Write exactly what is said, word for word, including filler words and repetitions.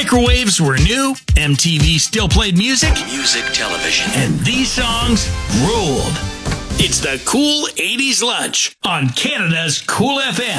microwaves were new, M T V still played music, Music television. and these songs ruled. It's the Cool eighties Lunch on Canada's Cool F M.